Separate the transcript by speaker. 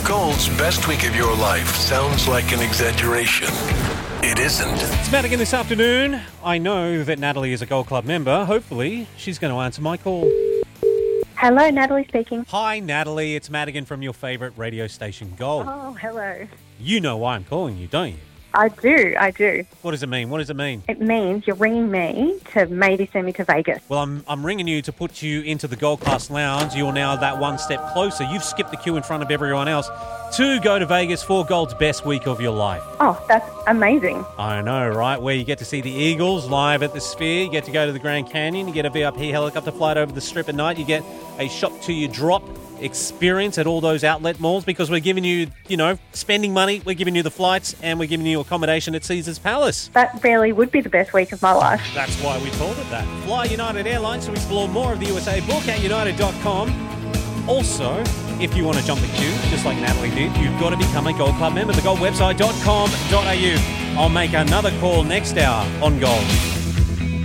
Speaker 1: Gold's best week of your life sounds like an exaggeration. It isn't.
Speaker 2: It's Madigan this afternoon. I know that Natalie is a Gold Club member. Hopefully, she's going to answer my call.
Speaker 3: Hello, Natalie speaking.
Speaker 2: Hi, Natalie. It's Madigan from your favourite radio station, Gold.
Speaker 3: Oh, hello.
Speaker 2: You know why I'm calling you, don't you?
Speaker 3: I do.
Speaker 2: What does it mean? What does it mean?
Speaker 3: It means you're ringing me to maybe send me to Vegas.
Speaker 2: Well, I'm ringing you to put you into the Gold Class Lounge. You're now that one step closer. You've skipped the queue in front of everyone else to go to Vegas for Gold's best week of your life.
Speaker 3: Oh, that's amazing.
Speaker 2: I know, right? Where you get to see the Eagles live at the Sphere. You get to go to the Grand Canyon. You get a VIP helicopter flight over the Strip at night. You get a shop to your drop experience at all those outlet malls, because we're giving you, spending money. We're giving you the flights and we're giving you accommodation at Caesars Palace.
Speaker 3: That really would be the best week of my life.
Speaker 2: That's why we called it that. Fly United Airlines to explore more of the USA. Book at united.com. Also, if you want to jump the queue, just like Natalie did, you've got to become a Gold Club member. Thegoldwebsite.com.au. I'll make another call next hour on Gold.